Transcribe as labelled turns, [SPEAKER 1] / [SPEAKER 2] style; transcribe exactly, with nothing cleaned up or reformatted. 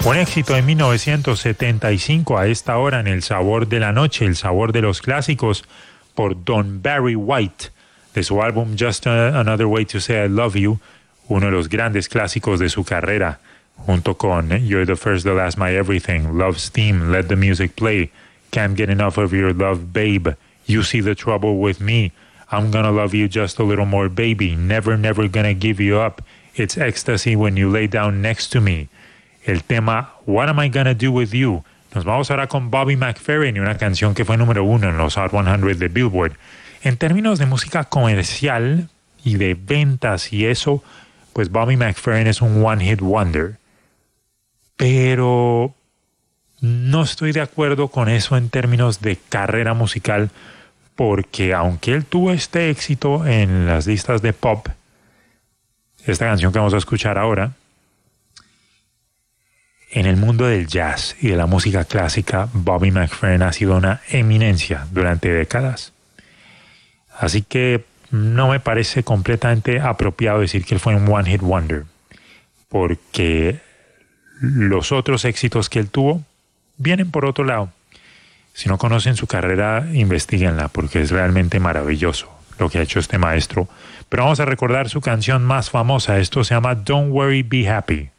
[SPEAKER 1] Un éxito en mil novecientos setenta y cinco a esta hora en El Sabor de la Noche, el sabor de los clásicos, por Don Barry White, de su álbum Just Another Way to Say I Love You, uno de los grandes clásicos de su carrera, junto con You're the First, the Last, My Everything, Love's Theme, Let the Music Play, Can't Get Enough of Your Love, Babe, You See the Trouble with Me, I'm Gonna Love You Just a Little More, Baby, Never, Never Gonna Give You Up, It's Ecstasy When You Lay Down Next to Me, el tema What Am I Gonna Do With You. Nos vamos ahora con Bobby McFerrin y una canción que fue número uno en los Hot cien de Billboard. En términos de música comercial y de ventas y eso, pues Bobby McFerrin es un one hit wonder. Pero no estoy de acuerdo con eso en términos de carrera musical, porque aunque él tuvo este éxito en las listas de pop, esta canción que vamos a escuchar ahora, en el mundo del jazz y de la música clásica, Bobby McFerrin ha sido una eminencia durante décadas. Así que no me parece completamente apropiado decir que él fue un one hit wonder, porque los otros éxitos que él tuvo vienen por otro lado. Si no conocen su carrera, investíguenla, porque es realmente maravilloso lo que ha hecho este maestro. Pero vamos a recordar su canción más famosa. Esto se llama Don't Worry, Be Happy.